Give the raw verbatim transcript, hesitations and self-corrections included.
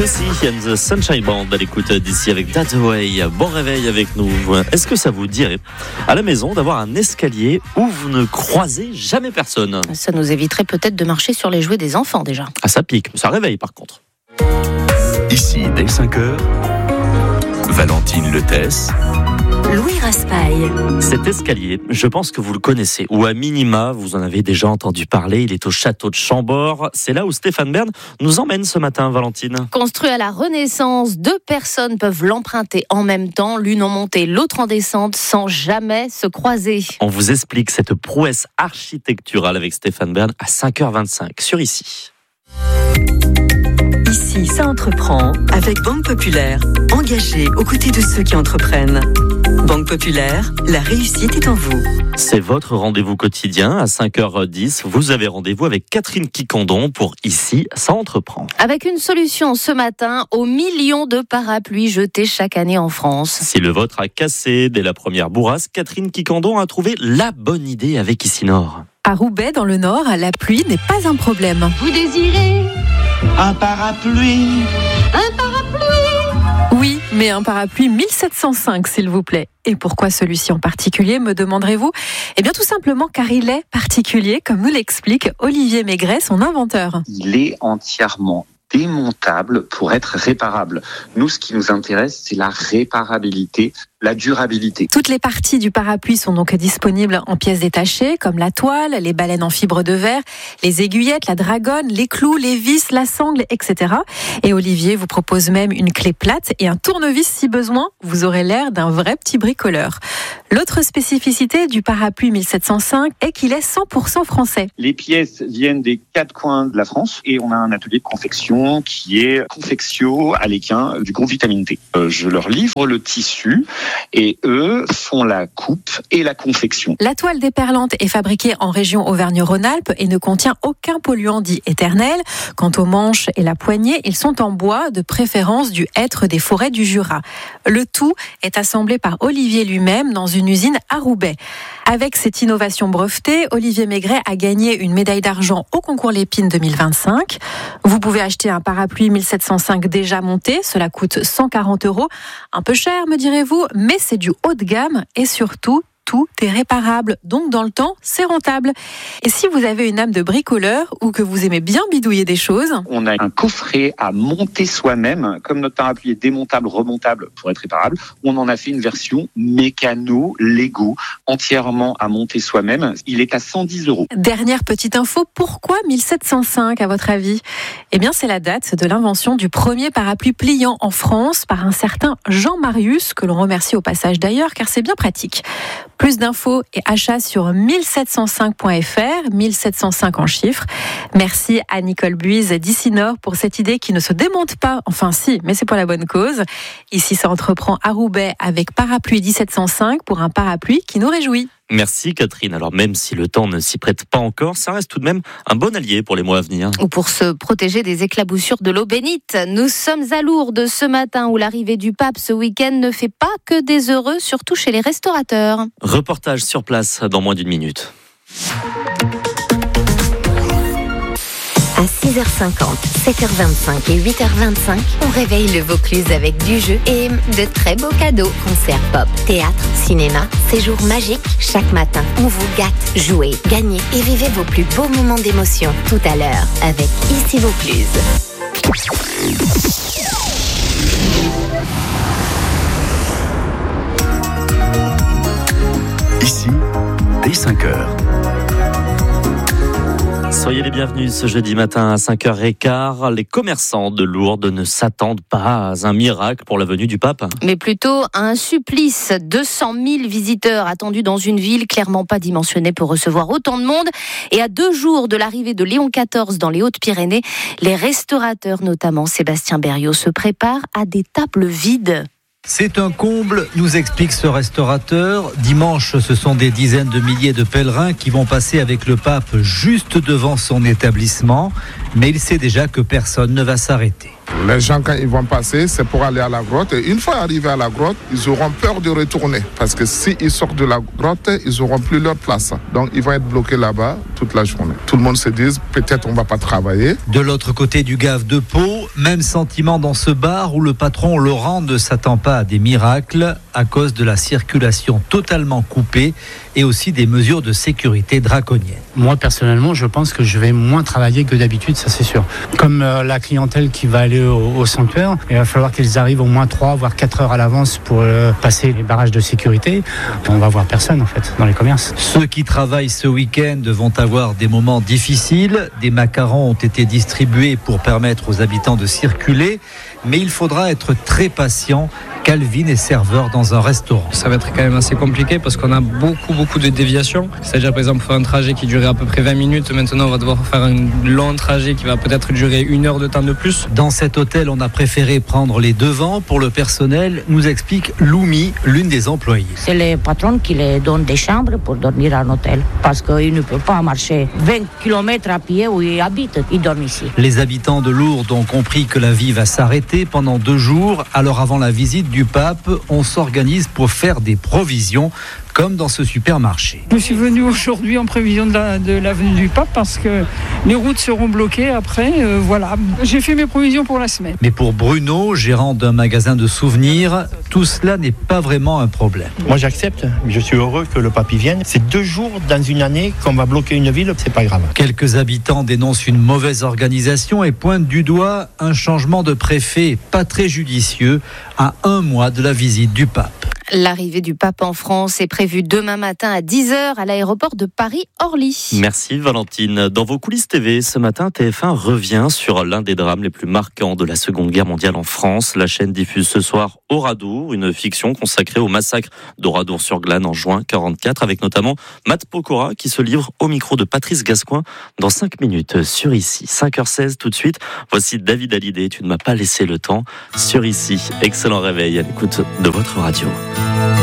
Casey and the Sunshine Band à l'écoute d'ici avec That's the Way. Bon réveil avec nous. Est-ce que ça vous dirait à la maison d'avoir un escalier où vous ne croisez jamais personne? Ça nous éviterait peut-être de marcher sur les jouets des enfants déjà. Ah, ça pique, ça réveille par contre. Ici, dès cinq heures, Valentine Letès, Louis Raspail. Cet escalier, je pense que vous le connaissez, ou à minima, vous en avez déjà entendu parler. Il est au château de Chambord. C'est là où Stéphane Bern nous emmène ce matin, Valentine. Construit à la Renaissance, deux personnes peuvent l'emprunter en même temps, l'une en montée, l'autre en descente, sans jamais se croiser. On vous explique cette prouesse architecturale avec Stéphane Bern à cinq heures vingt-cinq sur Ici. Ici, ça entreprend avec Banque Populaire, engagée aux côtés de ceux qui entreprennent. Banque Populaire, la réussite est en vous. C'est votre rendez-vous quotidien à cinq heures dix. Vous avez rendez-vous avec Catherine Quicandon pour Ici, ça entreprend. Avec une solution ce matin aux millions de parapluies jetés chaque année en France. Si le vôtre a cassé dès la première bourrasque, Catherine Quicandon a trouvé la bonne idée avec Ici Nord. À Roubaix, dans le Nord, la pluie n'est pas un problème. Vous désirez un parapluie? Un parapluie? Oui, mais un parapluie mille sept cent cinq, s'il vous plaît. Et pourquoi celui-ci en particulier, me demanderez-vous? Eh bien, tout simplement car il est particulier, comme nous l'explique Olivier Maigret, son inventeur. Il est entièrement démontable pour être réparable. Nous, ce qui nous intéresse, c'est la réparabilité, la durabilité. Toutes les parties du parapluie sont donc disponibles en pièces détachées, comme la toile, les baleines en fibre de verre, les aiguillettes, la dragonne, les clous, les vis, la sangle, et cetera. Et Olivier vous propose même une clé plate et un tournevis si besoin. Vous aurez l'air d'un vrai petit bricoleur. L'autre spécificité du parapluie mille sept cent cinq est qu'il est cent pour cent français. Les pièces viennent des quatre coins de la France et on a un atelier de confection qui est Confectio à l'Équin du groupe Vitamine T. Euh, je leur livre le tissu et eux font la coupe et la confection. La toile déperlante est fabriquée en région Auvergne-Rhône-Alpes et ne contient aucun polluant dit éternel. Quant aux manches et la poignée, ils sont en bois, de préférence du hêtre des forêts du Jura. Le tout est assemblé par Olivier lui-même dans une usine à Roubaix. Avec cette innovation brevetée, Olivier Maigret a gagné une médaille d'argent au concours Lépine deux mille vingt-cinq. Vous pouvez acheter un parapluie mille sept cent cinq déjà monté, cela coûte cent quarante euros. Un peu cher, me direz-vous, mais c'est du haut de gamme et surtout, tout est réparable, donc dans le temps, c'est rentable. Et si vous avez une âme de bricoleur ou que vous aimez bien bidouiller des choses, on a un coffret à monter soi-même, comme notre parapluie est démontable, remontable pour être réparable, on en a fait une version mécano, Lego, entièrement à monter soi-même. Il est à cent dix euros. Dernière petite info, pourquoi mille sept cent cinq à votre avis? Eh bien, c'est la date de l'invention du premier parapluie pliant en France par un certain Jean Marius, que l'on remercie au passage d'ailleurs, car c'est bien pratique. Plus d'infos et achats sur mille sept cent cinq point f r, mille sept cent cinq en chiffres. Merci à Nicole Buise d'Ici Nord pour cette idée qui ne se démonte pas. Enfin si, mais c'est pour la bonne cause. Ici, ça entreprend à Roubaix avec parapluie mille sept cent cinq pour un parapluie qui nous réjouit. Merci Catherine. Alors même si le temps ne s'y prête pas encore, ça reste tout de même un bon allié pour les mois à venir. Ou pour se protéger des éclaboussures de l'eau bénite. Nous sommes à Lourdes ce matin où l'arrivée du pape ce week-end ne fait pas que des heureux, surtout chez les restaurateurs. Reportage sur place dans moins d'une minute. À six heures cinquante, sept heures vingt-cinq et huit heures vingt-cinq, on réveille le Vaucluse avec du jeu et de très beaux cadeaux. Concerts pop, théâtre, cinéma, séjours magiques. Chaque matin, on vous gâte. Jouez, gagnez et vivez vos plus beaux moments d'émotion. Tout à l'heure, avec Ici Vaucluse. Ici, dès cinq heures. Soyez les bienvenus ce jeudi matin à cinq heures quinze. Les commerçants de Lourdes ne s'attendent pas à un miracle pour la venue du pape, mais plutôt à un supplice. deux cent mille visiteurs attendus dans une ville clairement pas dimensionnée pour recevoir autant de monde. Et à deux jours de l'arrivée de Léon quatorze dans les Hautes-Pyrénées, les restaurateurs, notamment Sébastien Berriot, se préparent à des tables vides. C'est un comble, nous explique ce restaurateur. Dimanche, ce sont des dizaines de milliers de pèlerins qui vont passer avec le pape juste devant son établissement. Mais il sait déjà que personne ne va s'arrêter. Les gens, quand ils vont passer, c'est pour aller à la grotte. Et une fois arrivés à la grotte, ils auront peur de retourner. Parce que s'ils sortent de la grotte, ils n'auront plus leur place. Donc, ils vont être bloqués là-bas toute la journée. Tout le monde se dit, peut-être on ne va pas travailler. De l'autre côté du gave de Pau, même sentiment dans ce bar où le patron Laurent ne s'attend pas à des miracles à cause de la circulation totalement coupée et aussi des mesures de sécurité draconiennes. Moi personnellement, je pense que je vais moins travailler que d'habitude, ça c'est sûr. Comme euh, la clientèle qui va aller au, au sanctuaire, il va falloir qu'ils arrivent au moins trois voire quatre heures à l'avance pour euh, passer les barrages de sécurité. On va voir personne en fait dans les commerces. Ceux qui travaillent ce week-end vont avoir des moments difficiles. Des macarons ont été distribués pour permettre aux habitants de circuler, mais il faudra être très patient. Calvin est serveur dans un restaurant. Ça va être quand même assez compliqué parce qu'on a beaucoup beaucoup de déviations. C'est-à-dire par exemple faire un trajet qui durait à peu près vingt minutes, maintenant on va devoir faire un long trajet qui va peut-être durer une heure de temps de plus. Dans cet hôtel, on a préféré prendre les devants pour le personnel, nous explique Loumi, l'une des employées. C'est les patrons qui les donnent des chambres pour dormir à l'hôtel parce qu'ils ne peuvent pas marcher vingt kilomètres à pied où ils habitent, ils dorment ici. Les habitants de Lourdes ont compris que la vie va s'arrêter pendant deux jours, alors avant la visite du pape, on s'organise pour faire des provisions, comme dans ce supermarché. Je suis venu aujourd'hui en prévision de la, de la venue du pape parce que les routes seront bloquées après. Euh, voilà, j'ai fait mes provisions pour la semaine. Mais pour Bruno, gérant d'un magasin de souvenirs, tout cela n'est pas vraiment un problème. Moi j'accepte, je suis heureux que le pape y vienne. C'est deux jours dans une année qu'on va bloquer une ville, c'est pas grave. Quelques habitants dénoncent une mauvaise organisation et pointent du doigt un changement de préfet pas très judicieux à un mois de la visite du pape. L'arrivée du pape en France est prévue demain matin à dix heures à l'aéroport de Paris-Orly. Merci Valentine. Dans vos coulisses T V, ce matin, T F un revient sur l'un des drames les plus marquants de la Seconde Guerre mondiale en France. La chaîne diffuse ce soir Oradour, une fiction consacrée au massacre d'Oradour-sur-Glane en juin quarante-quatre, avec notamment Matt Pokora qui se livre au micro de Patrice Gascoigne dans cinq minutes sur Ici. cinq heures seize tout de suite. Voici David Hallyday, Tu ne m'as pas laissé le temps sur Ici. Excellent réveil à l'écoute de votre radio.